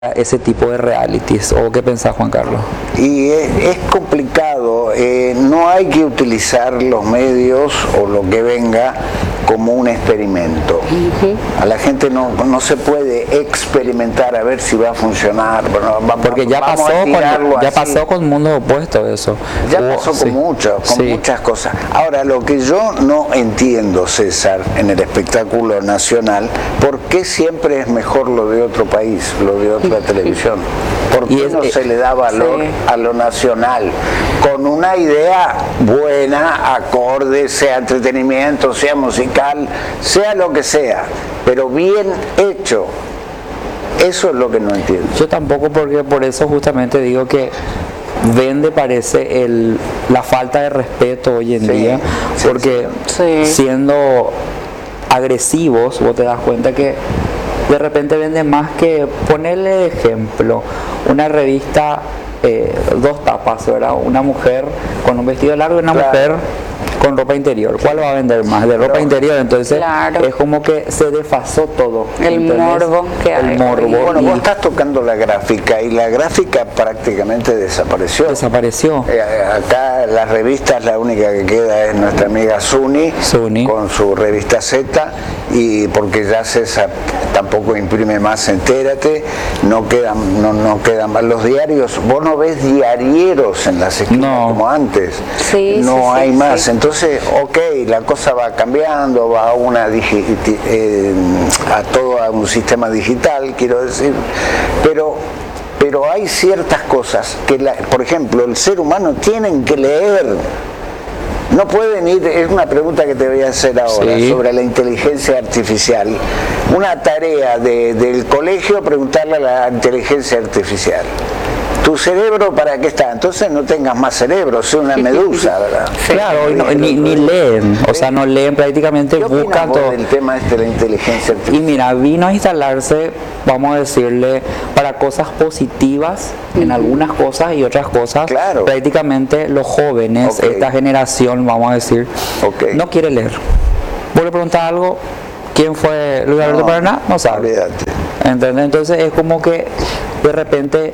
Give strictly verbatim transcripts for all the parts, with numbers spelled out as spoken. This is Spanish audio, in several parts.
ese tipo de realities? ¿O qué pensás, Juan Carlos? Y es, es complicado, eh, no hay que utilizar los medios o lo que venga como un experimento. Uh-huh. A la gente no, no se puede experimentar a ver si va a funcionar. Bueno, vamos, porque ya pasó, con, ya así. pasó con Mundo Opuesto eso. Ya o, pasó sí. con, mucho, con sí. muchas cosas. Ahora, lo que yo no entiendo, César, en el espectáculo nacional, ¿por qué siempre es mejor lo de otro país, lo de otra televisión? ¿Por qué no se le da valor sí. a lo nacional? Con una idea buena, acorde, sea entretenimiento, sea musical, sea lo que sea, pero bien hecho. Eso es lo que no entiendo. Yo tampoco, porque por eso justamente digo que vende, parece, el, la falta de respeto hoy en sí, día, sí, porque sí. siendo agresivos, vos te das cuenta que de repente vende más que, ponerle de ejemplo, una revista, eh, dos tapas, ¿verdad? Una mujer con un vestido largo y una claro. mujer con ropa interior. ¿Cuál va a vender más? De ropa interior. Entonces claro. es como que se desfasó todo. El ¿entendés? morbo que hay. El morbo. Bueno, vos estás tocando la gráfica y la gráfica prácticamente desapareció. Desapareció. Eh, acá las revistas, la única que queda es nuestra amiga Suni, Suni. con su revista Z, y porque ya César tampoco imprime más, entérate, no quedan, no, no quedan más los diarios. Vos no ves diarieros en las esquinas no. como antes. Sí, no sí, hay sí, más. Sí. Entonces, ok, la cosa va cambiando, va a una digi eh, a todo a un sistema digital, quiero decir, pero pero hay ciertas cosas que, la, por ejemplo, el ser humano tienen que leer. No pueden ir, es una pregunta que te voy a hacer ahora sí. sobre la inteligencia artificial. Una tarea de, del colegio, preguntarle a la inteligencia artificial. ¿Tu cerebro para qué está? Entonces no tengas más cerebro, es una medusa, ¿verdad? Claro, no, ni, ni leen, o sea, no leen, prácticamente buscan todo. El tema este de la inteligencia artificial. Y mira, vino a instalarse, vamos a decirle, para cosas positivas en uh-huh. algunas cosas y otras cosas. Claro. Prácticamente los jóvenes, okay. esta generación, vamos a decir, okay. no quiere leer. Vos le preguntás algo, ¿quién fue Luis Alberto no, Paraná? No sabe. Olvídate. ¿Entendés? Entonces es como que de repente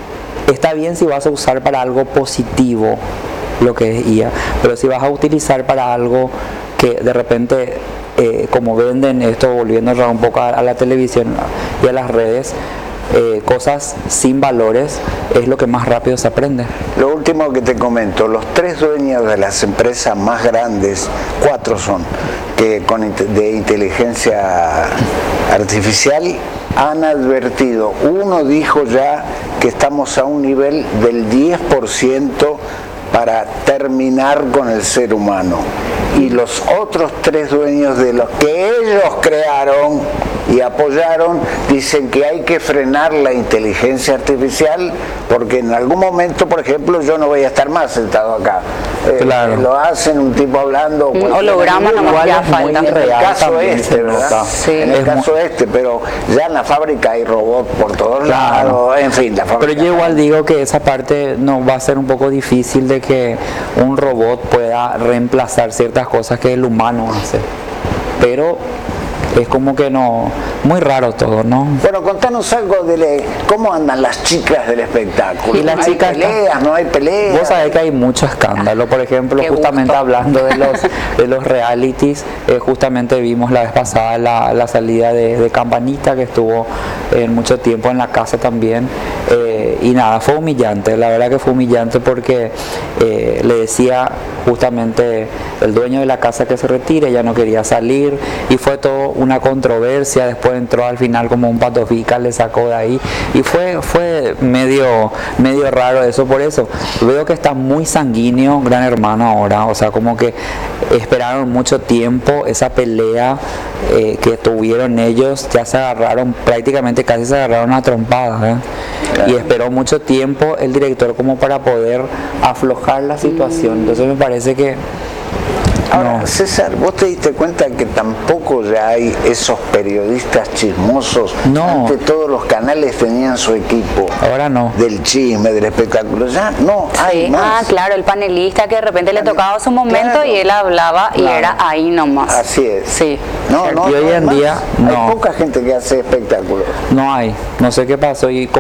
está bien si vas a usar para algo positivo lo que es I A, pero si vas a utilizar para algo que de repente, eh, como venden esto, volviendo un poco a, a la televisión y a las redes, eh, cosas sin valores, es lo que más rápido se aprende. Lo último que te comento, los tres dueños de las empresas más grandes, cuatro son, que con de inteligencia artificial, han advertido, uno dijo ya que estamos a un nivel del diez por ciento para terminar con el ser humano, y los otros tres dueños de los que ellos crearon y apoyaron dicen que hay que frenar la inteligencia artificial porque en algún momento, por ejemplo, yo no voy a estar más sentado acá. Claro. Eh, lo hacen un tipo hablando un holograma, no ya falta. En el caso este, ¿verdad? Sí. En el caso este, pero ya en la fábrica hay robots por todos claro. lados, en fin, la fábrica. Pero yo igual digo que esa parte no va a ser un poco difícil de que un robot pueda reemplazar ciertas cosas que el humano hace, pero es como que no, muy raro todo, ¿no? Bueno, contanos algo de le, cómo andan las chicas del espectáculo. Y las ¿Hay chicas peleas, no hay peleas? Vos sabés que hay mucho escándalo, por ejemplo, Qué justamente gusto. hablando de los de los realities, eh, justamente vimos la vez pasada la, la salida de, de Campanita, que estuvo eh, mucho tiempo en la casa también, eh, y nada, fue humillante, la verdad que fue humillante porque eh, le decía justamente el dueño de la casa que se retire, ella no quería salir, y fue todo una controversia. Después entró al final como un Pato Fica, le sacó de ahí, y fue fue medio medio raro eso. Por eso veo que está muy sanguíneo Gran Hermano ahora, o sea, como que esperaron mucho tiempo esa pelea eh, que tuvieron ellos, ya se agarraron, prácticamente casi se agarraron a trompadas, ¿eh? Claro. Y esperó mucho tiempo el director como para poder aflojar la situación. Entonces me parece que Ahora, No. César, ¿vos te diste cuenta que tampoco ya hay esos periodistas chismosos? No. Antes todos los canales tenían su equipo. Ahora no. Del chisme, del espectáculo. Ya no hay Sí. más. Ah, claro, el panelista que de repente le tocaba su momento Claro. y él hablaba y Claro. era ahí nomás. Así es. Sí. No, no, Y hoy no hay en más. día, no. Hay poca gente que hace espectáculos. No hay. No sé qué pasó y